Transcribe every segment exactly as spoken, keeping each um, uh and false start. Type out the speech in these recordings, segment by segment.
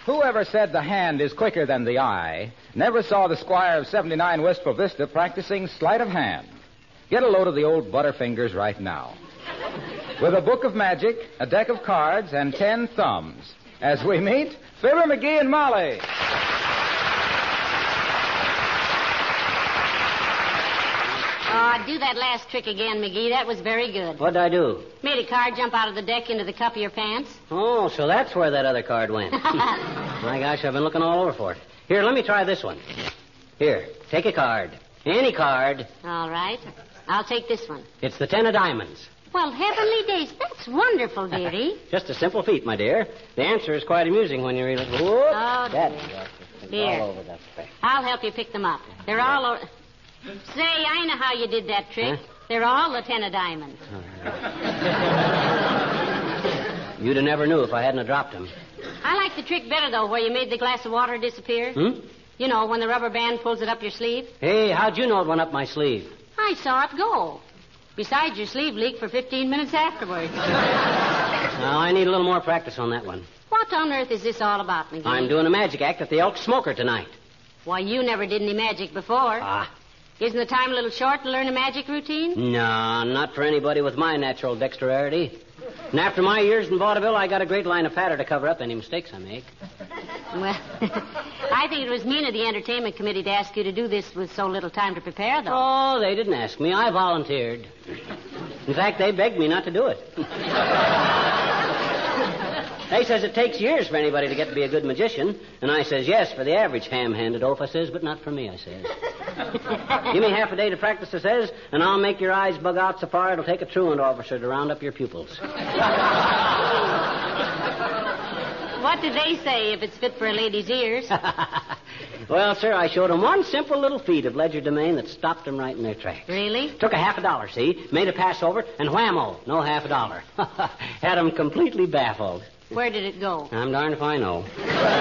Whoever said the hand is quicker than the eye never saw the squire of seventy-nine Wistful Vista practicing sleight of hand. Get a load of the old Butterfingers right now. With a book of magic, a deck of cards, and ten thumbs. As we meet, Fibber, McGee, and Molly. Oh, do that last trick again, McGee. That was very good. What'd I do? Made a card jump out of the deck into the cup of your pants. Oh, so that's where that other card went. My gosh, I've been looking all over for it. Here, let me try this one. Here, take a card. Any card. All right. I'll take this one. It's the ten of diamonds. Well, heavenly days, that's wonderful, dearie. Just a simple feat, my dear. The answer is quite amusing when you really... Whoop, oh, that's Here. all over that thing. I'll help you pick them up. They're all over... Say, I know how you did that trick. Huh? They're all the ten of diamonds. You'd have never knew if I hadn't have dropped them. I like the trick better, though, where you made the glass of water disappear. Hmm? You know, when the rubber band pulls it up your sleeve. Hey, how'd you know it went up my sleeve? I saw it go. Besides, your sleeve leaked for fifteen minutes afterwards. Now, I need a little more practice on that one. What on earth is this all about, McGee? I'm doing a magic act at the Elk Smoker tonight. Why, you never did any magic before. Ah. Isn't the time a little short to learn a magic routine? No, not for anybody with my natural dexterity. And after my years in vaudeville, I got a great line of patter to cover up any mistakes I make. Well, I think it was mean of the entertainment committee to ask you to do this with so little time to prepare, though. Oh, they didn't ask me. I volunteered. In fact, they begged me not to do it. They says it takes years for anybody to get to be a good magician. And I says, yes, for the average ham-handed oaf, I says, but not for me, I says. Give me half a day to practice, I says, and I'll make your eyes bug out so far it'll take a truant officer to round up your pupils. What did they say, if it's fit for a lady's ears? Well, sir, I showed them one simple little feat of legerdemain that stopped them right in their tracks. Really? Took a half a dollar, see? Made a pass over, and whammo, no half a dollar. Had them completely baffled. Where did it go? I'm darned if I know.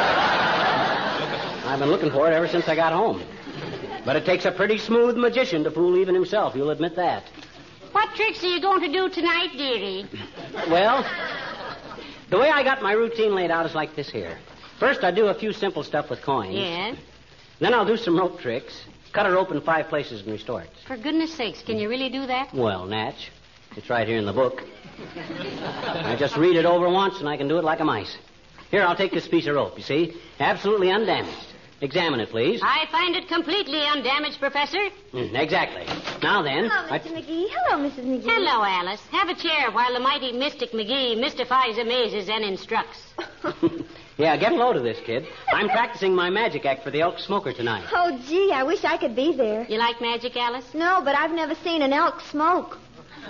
I've been looking for it ever since I got home. But it takes a pretty smooth magician to fool even himself, you'll admit that. What tricks are you going to do tonight, dearie? Well, the way I got my routine laid out is like this here. First, I do a few simple stuff with coins. Yes? Then I'll do some rope tricks, cut a rope in five places and restore it. For goodness sakes, can you really do that? Well, Natch, it's right here in the book. I just read it over once and I can do it like a mice. Here, I'll take this piece of rope, you see? Absolutely undamaged. Examine it, please. I find it completely undamaged, Professor. Mm, exactly. Now then... Hello, Mister I... McGee. Hello, Missus McGee. Hello, Alice. Have a chair while the mighty Mystic McGee mystifies, amazes, and instructs. Yeah, get a load of this, kid. I'm practicing my magic act for the Elk Smoker tonight. Oh, gee, I wish I could be there. You like magic, Alice? No, but I've never seen an elk smoke.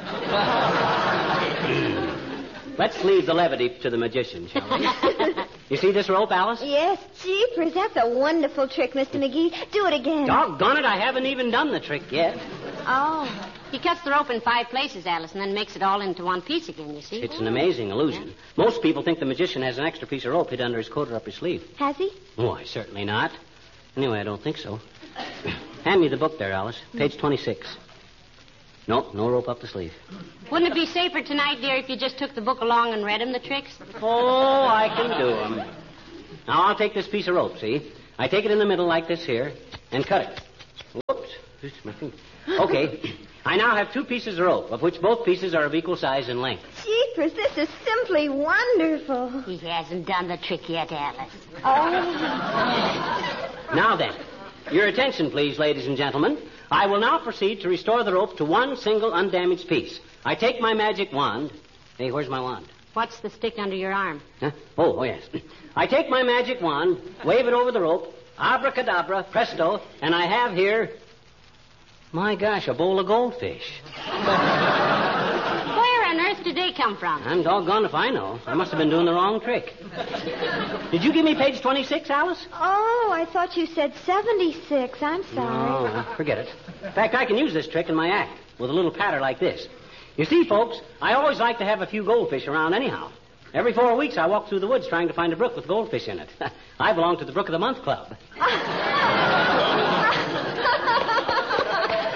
Let's leave the levity to the magician, shall we? You see this rope, Alice? Yes, jeepers, that's a wonderful trick, Mister McGee. Do it again. Doggone it, I haven't even done the trick yet. Oh. He cuts the rope in five places, Alice, and then makes it all into one piece again, you see? It's an amazing illusion. Yeah. Most people think the magician has an extra piece of rope hid under his coat or up his sleeve. Has he? Why, certainly not. Anyway, I don't think so. Hand me the book there, Alice. Page twenty-six. Nope, no rope up the sleeve. Wouldn't it be safer tonight, dear, if you just took the book along and read him the tricks? Oh, I can do them. Now, I'll take this piece of rope, see? I take it in the middle like this here and cut it. Whoops. Okay. I now have two pieces of rope, of which both pieces are of equal size and length. Jeepers, this is simply wonderful. He hasn't done the trick yet, Alice. Oh. Now then, your attention, please, ladies and gentlemen. I will now proceed to restore the rope to one single undamaged piece. I take my magic wand. Hey, where's my wand? What's the stick under your arm? Huh? Oh, oh, yes. I take my magic wand, wave it over the rope, abracadabra, presto, and I have here, my gosh, a bowl of goldfish. Where on earth did they come from? I'm doggone if I know. I must have been doing the wrong trick. Did you give me page twenty-six, Alice? Oh, I thought you said seventy-six. I'm sorry. No, well, forget it. In fact, I can use this trick in my act with a little patter like this. You see, folks, I always like to have a few goldfish around anyhow. Every four weeks, I walk through the woods trying to find a brook with goldfish in it. I belong to the Brook of the Month Club.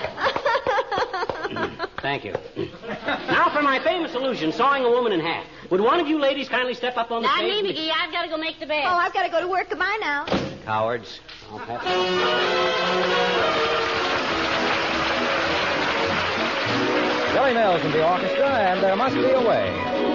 Thank you. Now for my famous illusion, sawing a woman in half. Would one of you ladies kindly step up on the Not stage? me, McGee. I've got to go make the bed. Oh, I've got to go to work. Goodbye now. Cowards. I'll pass. Billy Mills in the orchestra, and There Must Be a Way.